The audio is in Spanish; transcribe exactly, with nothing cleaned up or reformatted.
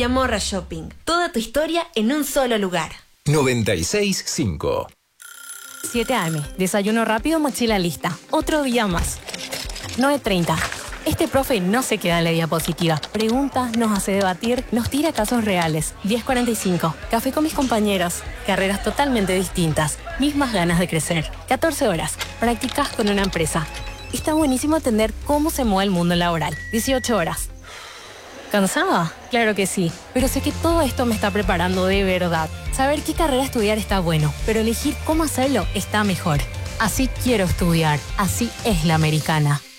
Villamorra Shopping. Toda tu historia en un solo lugar. noventa y seis punto cinco. siete a eme. Desayuno rápido, mochila lista. Otro día más. nueve treinta. Este profe no se queda en la diapositiva. Pregunta, nos hace debatir, nos tira casos reales. diez cuarenta y cinco. Café con mis compañeros. Carreras totalmente distintas. Mismas ganas de crecer. catorce horas. Prácticas con una empresa. Está buenísimo entender cómo se mueve el mundo laboral. dieciocho horas. ¿Cansada? Claro que sí. Pero sé que todo esto me está preparando de verdad. Saber qué carrera estudiar está bueno, pero elegir cómo hacerlo está mejor. Así quiero estudiar. Así es la americana.